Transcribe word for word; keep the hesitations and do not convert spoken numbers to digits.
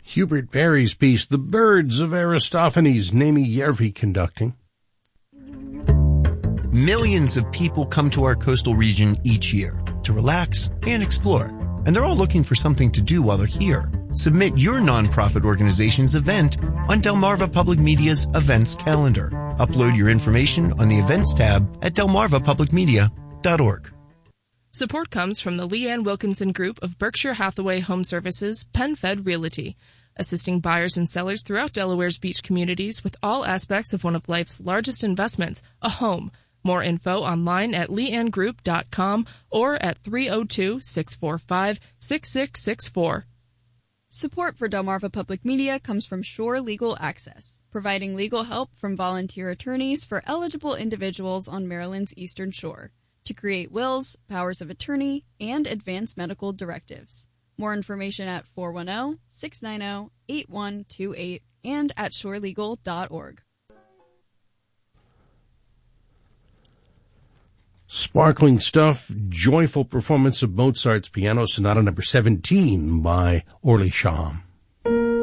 Hubert Barry's piece, The Birds of Aristophanes, Naomi Yervi conducting. Millions of people come to our coastal region each year to relax and explore, and they're all looking for something to do while they're here. Submit your nonprofit organization's event on Delmarva Public Media's events calendar. Upload your information on the events tab at delmarva public media dot org. Support comes from the Leanne Wilkinson Group of Berkshire Hathaway Home Services, PenFed Realty, assisting buyers and sellers throughout Delaware's beach communities with all aspects of one of life's largest investments, a home. More info online at leanne group dot com or at three oh two, six four five, six six six four. Support for Delmarva Public Media comes from Shore Legal Access, providing legal help from volunteer attorneys for eligible individuals on Maryland's Eastern Shore to create wills, powers of attorney, and advance medical directives. More information at four one zero, six nine zero, eight one two eight and at shore legal dot org. Sparkling stuff, joyful performance of Mozart's Piano Sonata number seventeen by Orly Shaham.